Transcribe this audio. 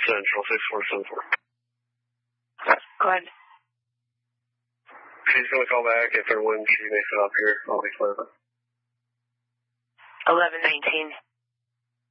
Central, 6474. Go ahead. She's going to call back if or when she makes it up here. I'll be clear. 1119.